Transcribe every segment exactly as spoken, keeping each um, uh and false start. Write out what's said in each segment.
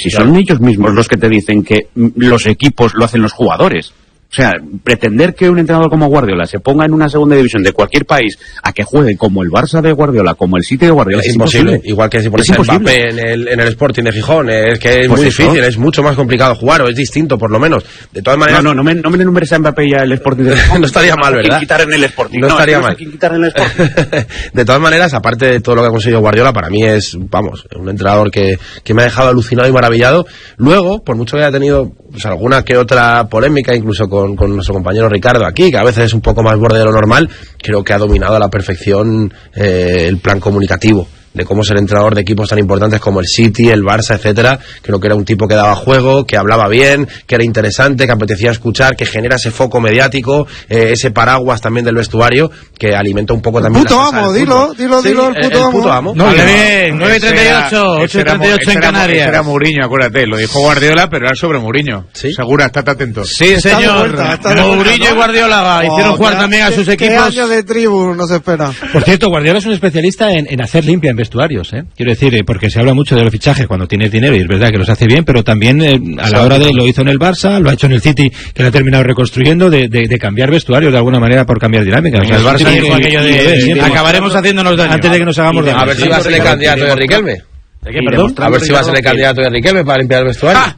Si claro. Son ellos mismos los que te dicen que los equipos lo hacen los jugadores. O sea, pretender que un entrenador como Guardiola se ponga en una segunda división de cualquier país a que juegue como el Barça de Guardiola, como el City de Guardiola, es, es imposible. imposible. Igual que si pones a Mbappé en el, en el Sporting de Gijón, es que es pues muy eso. difícil, es mucho más complicado jugar, o es distinto por lo menos. De todas maneras... No, no, no me, no me enumeres a Mbappé ya el Sporting de Gijón. No estaría mal, ¿verdad? Quitar en el Sporting. No, no estaría mal. Quitar en el Sporting. De todas maneras, aparte de todo lo que ha conseguido Guardiola, para mí es, vamos, un entrenador que, que me ha dejado alucinado y maravillado. Luego, por mucho que haya tenido pues, alguna que otra polémica, incluso con, con nuestro compañero Ricardo aquí, que a veces es un poco más borde de lo normal, creo que ha dominado a la perfección eh, el plan comunicativo de cómo ser entrenador de equipos tan importantes como el City, el Barça, etcétera. Creo que era un tipo que daba juego, que hablaba bien, que era interesante, que apetecía escuchar, que genera ese foco mediático, eh, ese paraguas también del vestuario, que alimenta un poco también puto la amo, dilo, dilo, sí, dilo, el puto, el, el puto amo. amo. No, vale, bien, nueve treinta y ocho, ocho treinta y ocho en Canarias. Ese era Mourinho, acuérdate, lo dijo Guardiola, pero era sobre Mourinho. ¿Sí? Segura, estate atento. Sí, está señor. Vuelta, Mourinho y Guardiola oh, hicieron jugar también a sus equipos. ¿Qué año de tribu nos espera? Por cierto, Guardiola es un especialista en, en hacer limpia en vestuarios, ¿eh? Quiero decir, porque se habla mucho de los fichajes cuando tienes dinero, y es verdad que los hace bien, pero también eh, a la hora de, lo hizo en el Barça, lo ha hecho en el City, que lo ha terminado reconstruyendo, de, de, de cambiar vestuarios de alguna manera por cambiar dinámica. O sea, el Barça dijo aquello de, de, de, de acabaremos hacernos daño antes de que nos hagamos daño. A ver si va a ser el candidato de Riquelme. ¿De qué, perdón? A ver si va a ser el candidato de Riquelme para limpiar el vestuario. Ah.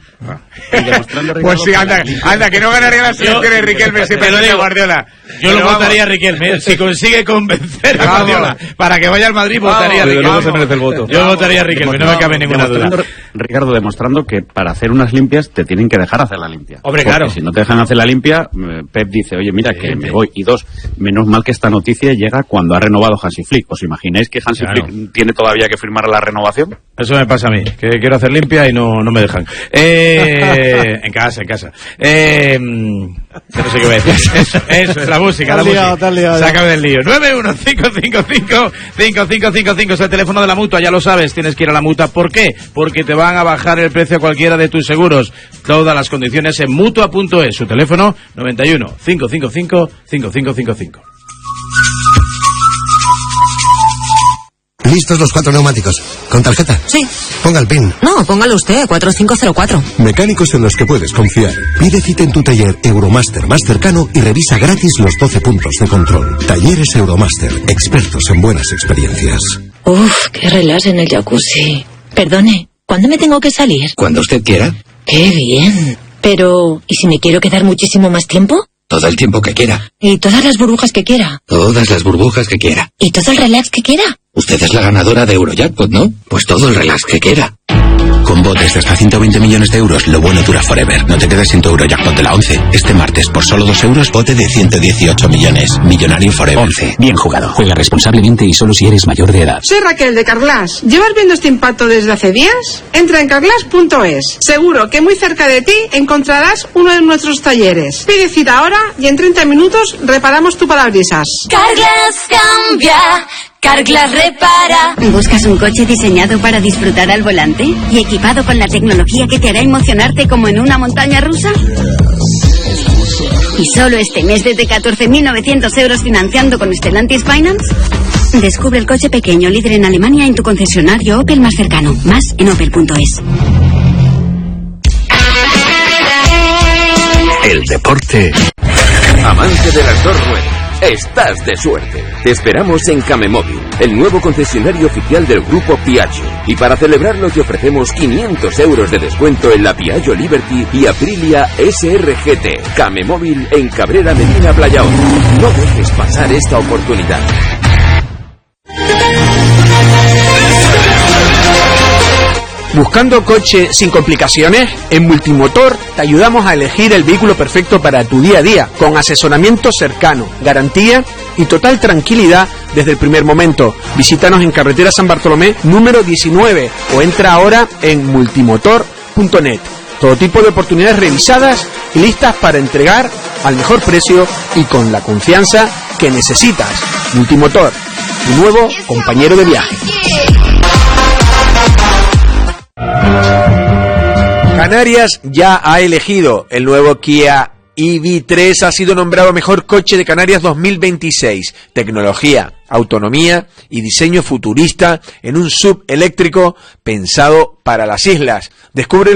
Pues sí, anda, anda, que no ganaría la selección de Riquelme si perdone Guardiola. Yo lo votaría a Riquelme. Si consigue convencer a Guardiola para que vaya al Madrid, votaría a Riquelme. Se merece el voto. Yo votaría a Riquelme, no me cabe ninguna duda. Ricardo, demostrando que para hacer unas limpias te tienen que dejar hacer la limpia. Hombre, porque claro. Si no te dejan hacer la limpia, Pep dice, oye, mira, que me voy. Y dos, menos mal que esta noticia llega cuando ha renovado Hansi Flick. ¿Os imagináis que Hansi claro. Flick tiene todavía que firmar la renovación? Eso me pasa a mí, que quiero hacer limpia y no, no me dejan. Eh, en casa, en casa. Eh, no sé qué voy a decir. Eso, eso es la música, la liado, música. Sácame del lío. nueve uno cinco cinco cinco cinco cinco cinco cinco es el teléfono de la Mutua, ya lo sabes, tienes que ir a la Mutua. ¿Por qué? Porque te van a bajar el precio a cualquiera de tus seguros. Todas las condiciones en Mutua punto es. Su teléfono noventa y uno, cinco cinco cinco, cinco cinco cinco cinco. ¿Listos los cuatro neumáticos? ¿Con tarjeta? Sí. Ponga el PIN. No, póngalo usted, cuatro cinco cero cuatro. Mecánicos en los que puedes confiar. Pide cita en tu taller Euromaster más cercano y revisa gratis los doce puntos de control. Talleres Euromaster, expertos en buenas experiencias. Uf, qué relax en el jacuzzi. Perdone, ¿cuándo me tengo que salir? Cuando usted quiera. Qué bien. Pero, ¿y si me quiero quedar muchísimo más tiempo? Todo el tiempo que quiera. ¿Y todas las burbujas que quiera? Todas las burbujas que quiera. ¿Y todo el relax que quiera? Usted es la ganadora de Eurojackpot, ¿no? Pues todo el relax que quiera. Con botes de hasta ciento veinte millones de euros, lo bueno dura forever. No te quedes sin tu Eurojackpot de la once. Este martes, por solo dos euros, bote de ciento dieciocho millones. Millonario forever. once. Bien jugado. Juega responsablemente y solo si eres mayor de edad. Soy Raquel de Carglass. ¿Llevas viendo este impacto desde hace días? Entra en carglass punto es. Seguro que muy cerca de ti encontrarás uno de nuestros talleres. Pide cita ahora y en treinta minutos reparamos tu parabrisas. Carglass cambia. Carglass repara. ¿Buscas un coche diseñado para disfrutar al volante y equipado con la tecnología que te hará emocionarte como en una montaña rusa? ¿Y solo este mes desde catorce mil novecientos euros financiando con Stellantis Finance? Descubre el coche pequeño líder en Alemania en tu concesionario Opel más cercano. Más en opel punto es. El deporte. Amante de las dos ruedas. Estás de suerte. Te esperamos en Camemóvil, el nuevo concesionario oficial del grupo Piaggio. Y para celebrarlo te ofrecemos quinientos euros de descuento en la Piaggio Liberty y Aprilia S R G T. Camemóvil en Cabrera Medina Playaón. No dejes pasar esta oportunidad. ¿Buscando coche sin complicaciones? En Multimotor te ayudamos a elegir el vehículo perfecto para tu día a día, con asesoramiento cercano, garantía y total tranquilidad desde el primer momento. Visítanos en Carretera San Bartolomé número diecinueve o entra ahora en multimotor punto net. Todo tipo de oportunidades revisadas y listas para entregar al mejor precio y con la confianza que necesitas. Multimotor, tu nuevo compañero de viaje. Canarias ya ha elegido el nuevo Kia E V tres, ha sido nombrado mejor coche de Canarias dos mil veintiséis. Tecnología, autonomía y diseño futurista en un sub eléctrico pensado para las islas. Descubre